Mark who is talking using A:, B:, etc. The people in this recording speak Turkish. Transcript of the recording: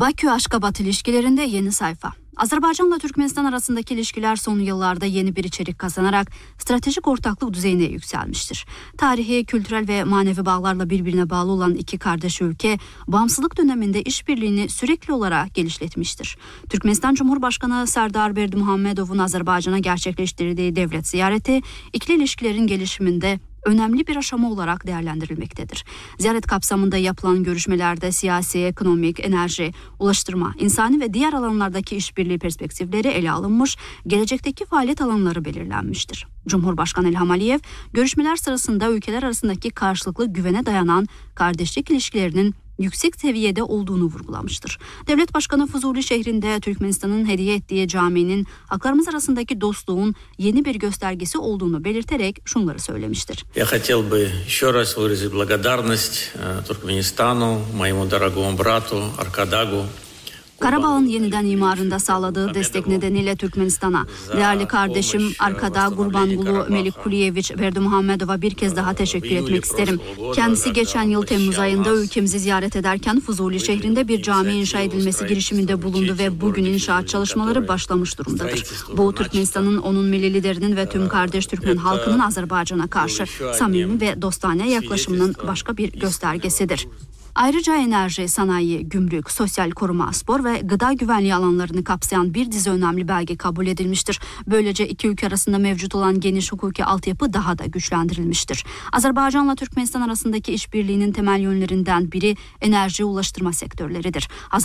A: Bakü-Aşgabat ilişkilerinde yeni sayfa. Azerbaycan'la Türkmenistan arasındaki ilişkiler son yıllarda yeni bir içerik kazanarak stratejik ortaklık düzeyine yükselmiştir. Tarihi, kültürel ve manevi bağlarla birbirine bağlı olan iki kardeş ülke, bağımsızlık döneminde işbirliğini sürekli olarak geliştirmiştir. Türkmenistan Cumhurbaşkanı Serdar Berdimuhamedov'un Azerbaycan'a gerçekleştirdiği devlet ziyareti, ikili ilişkilerin gelişiminde önemli bir aşama olarak değerlendirilmektedir. Ziyaret kapsamında yapılan görüşmelerde siyasi, ekonomik, enerji, ulaştırma, insani ve diğer alanlardaki işbirliği perspektifleri ele alınmış, gelecekteki faaliyet alanları belirlenmiştir. Cumhurbaşkanı İlham Aliyev, görüşmeler sırasında ülkeler arasındaki karşılıklı güvene dayanan kardeşlik ilişkilerinin yüksek seviyede olduğunu vurgulamıştır. Devlet Başkanı Fuzuli şehrinde Türkmenistan'ın hediye ettiği caminin halklarımız arasındaki dostluğun yeni bir göstergesi olduğunu belirterek şunları söylemiştir.
B: Я хотел бы еще раз выразить благодарность Туркменистану, моему дорогому брату Аркадагу.
A: Karabağ'ın yeniden imarında sağladığı destek nedeniyle Türkmenistan'a, değerli kardeşim Arkada Gurbangulu Melikuliyeviç Berdimuhamedov'a bir kez daha teşekkür etmek isterim. Kendisi geçen yıl Temmuz ayında ülkemizi ziyaret ederken Fuzuli şehrinde bir cami inşa edilmesi girişiminde bulundu ve bugün inşaat çalışmaları başlamış durumdadır. Bu Türkmenistan'ın, onun milli liderinin ve tüm kardeş Türkmen halkının Azerbaycan'a karşı samimi ve dostane yaklaşımının başka bir göstergesidir. Ayrıca enerji, sanayi, gümrük, sosyal koruma, spor ve gıda güvenliği alanlarını kapsayan bir dizi önemli belge kabul edilmiştir. Böylece iki ülke arasında mevcut olan geniş hukuki altyapı daha da güçlendirilmiştir. Azerbaycan'la Türkmenistan arasındaki işbirliğinin temel yönlerinden biri enerji ulaştırma sektörleridir.